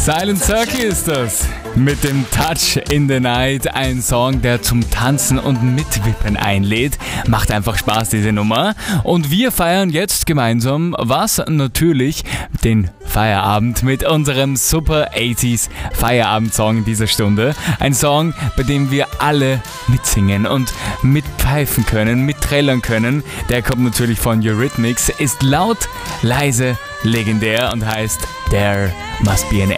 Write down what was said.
Silent Circle ist das. Mit dem Touch in the Night, ein Song, der zum Tanzen und Mitwippen einlädt. Macht einfach Spaß, diese Nummer. Und wir feiern jetzt gemeinsam, was natürlich, den Feierabend mit unserem Super 80s Feierabendsong dieser Stunde. Ein Song, bei dem wir alle mitsingen und mitpfeifen können, mitträllern können. Der kommt natürlich von Eurythmics, ist laut, leise, legendär und heißt There Must Be an